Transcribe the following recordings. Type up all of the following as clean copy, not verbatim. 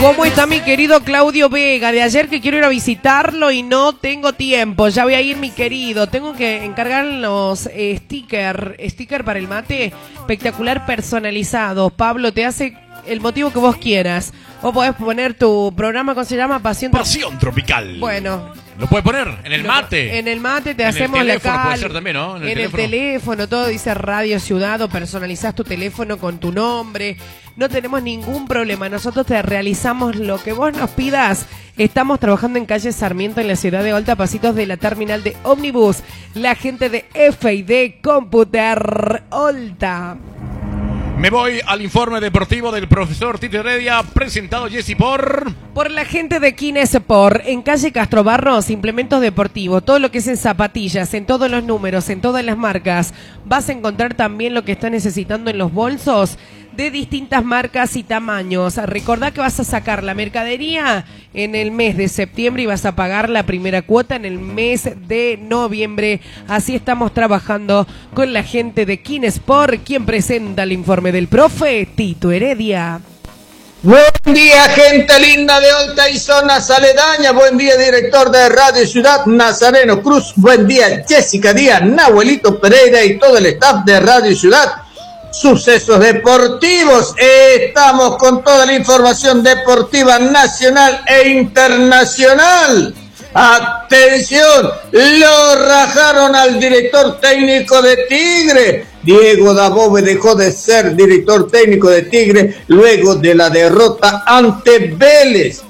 ¿Cómo está mi querido Claudio Vega? De ayer que quiero ir a visitarlo y no tengo tiempo. Ya voy a ir, mi querido. Tengo que encargar los sticker para el mate. Espectacular, personalizado. Pablo, te hace el motivo que vos quieras. Vos podés poner tu programa, ¿cómo se llama? Pasión Tropical. Bueno. ¿Lo puedes poner en el mate? En el mate te hacemos la cal. Puede ser también, ¿no? En el teléfono, todo dice Radio Ciudad, o personalizás tu teléfono con tu nombre. No tenemos ningún problema. Nosotros te realizamos lo que vos nos pidas. Estamos trabajando en calle Sarmiento, en la ciudad de Olta, pasitos de la terminal de ómnibus. La gente de F&D Computer Olta. Me voy al informe deportivo del profesor Tito Heredia, presentado, Jessy, por la gente de Kinesport, en calle Castro Barros, implementos deportivos, todo lo que es en zapatillas, en todos los números, en todas las marcas. Vas a encontrar también lo que estás necesitando en los bolsos de distintas marcas y tamaños. Recordá que vas a sacar la mercadería en el mes de septiembre y vas a pagar la primera cuota en el mes de noviembre. Así estamos trabajando con la gente de Kinesport, quien presenta el informe del profe Tito Heredia. Buen día, gente linda de Olta y zonas aledañas. Buen día, director de Radio Ciudad, Nazareno Cruz. Buen día, Jessica Díaz, Nahuelito Pereira y todo el staff de Radio Ciudad. Sucesos deportivos. Estamos con toda la información deportiva nacional e internacional. Atención, lo rajaron al director técnico de Tigre. Diego Dabove dejó de ser director técnico de Tigre luego de la derrota ante Vélez.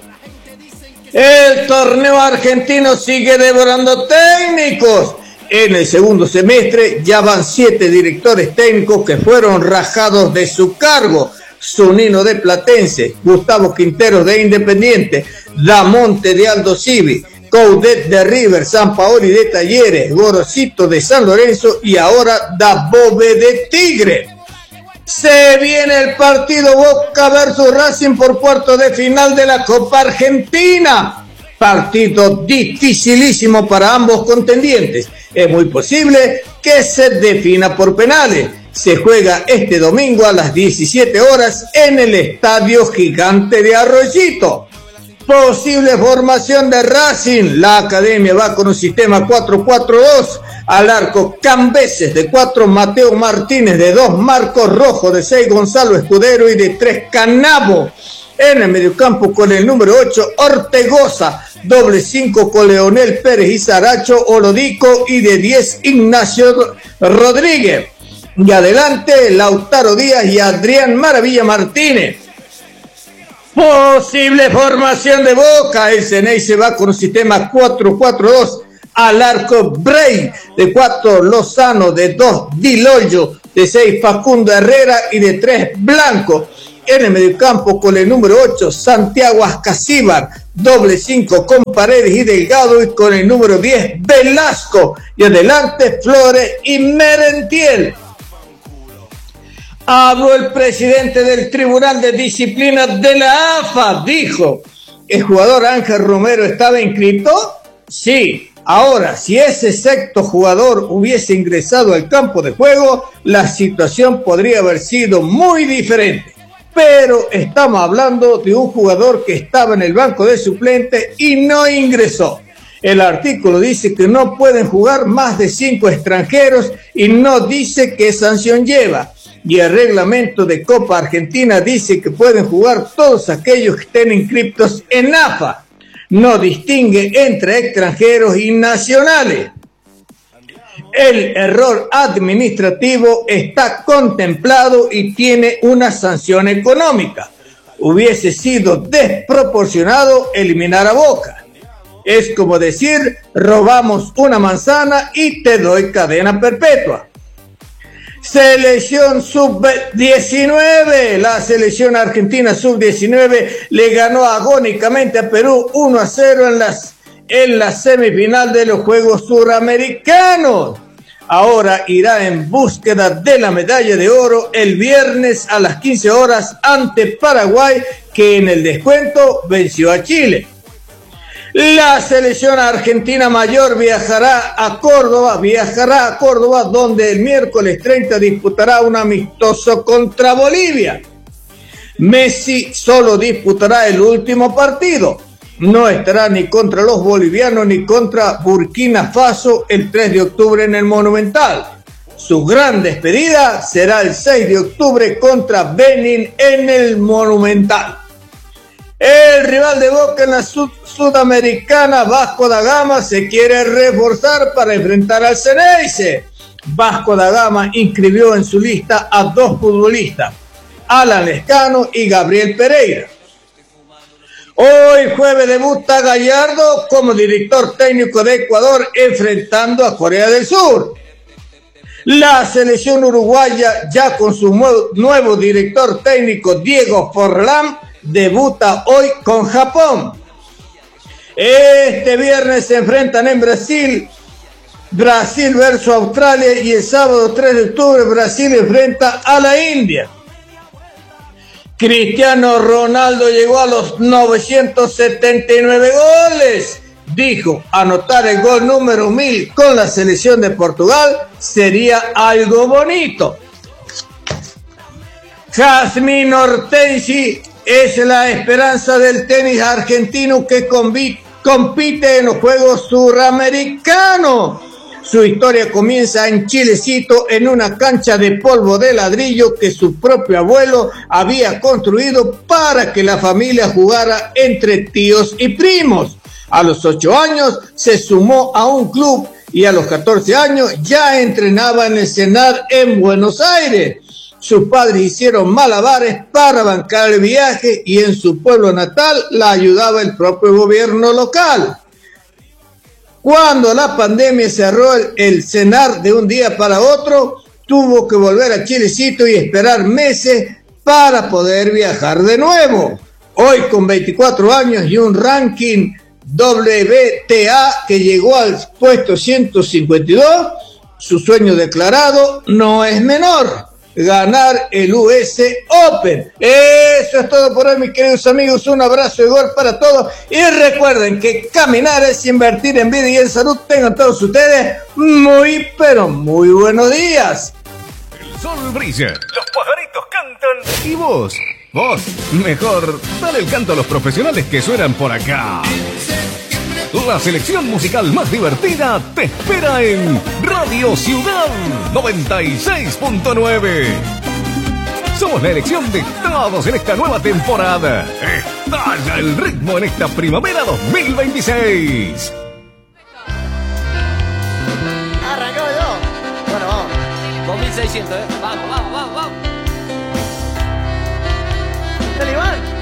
El torneo argentino sigue devorando técnicos. En el segundo semestre ya van 7 directores técnicos que fueron rajados de su cargo. Zunino de Platense, Gustavo Quintero de Independiente, Damonte de Aldo Civi, Coudet de River, Sampaoli de Talleres, Gorosito de San Lorenzo y ahora Dabove de Tigre. Se viene el partido Boca versus Racing por cuarto de final de la Copa Argentina. Partido dificilísimo para ambos contendientes. Es muy posible que se defina por penales. Se juega este domingo a las 17 horas en el Estadio Gigante de Arroyito. Posible formación de Racing. La academia va con un sistema 4-4-2. Al arco Cambeses de 4, Mateo Martínez de 2, Marcos Rojo de 6, Gonzalo Escudero y de 3, Canavo. En el mediocampo con el número 8, Ortegoza, doble 5 con Leonel Pérez y Saracho Olodico y de 10, Ignacio Rodríguez. Y adelante, Lautaro Díaz y Adrián Maravilla Martínez. Posible formación de Boca. El Ceney se va con un sistema 4-4-2. Al arco Bray de 4, Lozano de 2, Di Loyo de 6, Facundo Herrera y de 3, Blanco. En el mediocampo con el número 8, Santiago Ascasíbar, doble 5 con Paredes y Delgado y con el número 10, Velasco. Y adelante, Flores y Merentiel. Habló el presidente del Tribunal de Disciplina de la AFA. Dijo, ¿el jugador Ángel Romero estaba inscrito? Sí. Ahora, si ese sexto jugador hubiese ingresado al campo de juego, la situación podría haber sido muy diferente. Pero estamos hablando de un jugador que estaba en el banco de suplentes y no ingresó. El artículo dice que no pueden jugar más de 5 extranjeros y no dice qué sanción lleva. Y el reglamento de Copa Argentina dice que pueden jugar todos aquellos que estén inscritos en AFA. No distingue entre extranjeros y nacionales. El error administrativo está contemplado y tiene una sanción económica. Hubiese sido desproporcionado eliminar a Boca. Es como decir, robamos una manzana y te doy cadena perpetua. Selección sub-19, la selección argentina sub-19 le ganó agónicamente a Perú 1-0 en la semifinal de los Juegos Suramericanos. Ahora irá en búsqueda de la medalla de oro el viernes a las 15 horas ante Paraguay, que en el descuento venció a Chile. La selección argentina mayor viajará a Córdoba, donde el miércoles 30 disputará un amistoso contra Bolivia. Messi solo disputará el último partido. No estará ni contra los bolivianos ni contra Burkina Faso el 3 de octubre en el Monumental. Su gran despedida será el 6 de octubre contra Benin en el Monumental. El rival de Boca en la Sudamericana, Vasco da Gama, se quiere reforzar para enfrentar al Xeneize. Vasco da Gama inscribió en su lista a 2 futbolistas, Alan Lescano y Gabriel Pereira. Hoy jueves debuta Gallardo como director técnico de Ecuador enfrentando a Corea del Sur. La selección uruguaya, ya con su nuevo director técnico Diego Forlán, debuta hoy con Japón. Este viernes se enfrentan en Brasil versus Australia, y el sábado 3 de octubre Brasil enfrenta a la India. Cristiano Ronaldo llegó a los 979 goles. Dijo, anotar el gol número 1000 con la selección de Portugal sería algo bonito. Jasmine Hortensi es la esperanza del tenis argentino que compite en los Juegos Suramericanos. Su historia comienza en Chilecito, en una cancha de polvo de ladrillo que su propio abuelo había construido para que la familia jugara entre tíos y primos. A los 8 años se sumó a un club y a los 14 años ya entrenaba en el CENAR en Buenos Aires. Sus padres hicieron malabares para bancar el viaje y en su pueblo natal la ayudaba el propio gobierno local. Cuando la pandemia cerró el CENAR de un día para otro, tuvo que volver a Chilecito y esperar meses para poder viajar de nuevo. Hoy con 24 años y un ranking WTA que llegó al puesto 152, su sueño declarado no es menor: ganar el US Open. Eso es todo por hoy, mis queridos amigos. Un abrazo de gol para todos. Y recuerden que caminar es invertir en vida y en salud. Tengan todos ustedes muy, pero muy buenos días. El sol brilla, los pajaritos cantan. ¿Y vos? Mejor, dale el canto a los profesionales que suenan por acá. La selección musical más divertida te espera en Radio Ciudad 96.9. Somos la elección de todos en esta nueva temporada. Estalla el ritmo en esta primavera 2026. Arrancaba yo. Bueno, vamos. 2600, Vamos. Dale, Iván.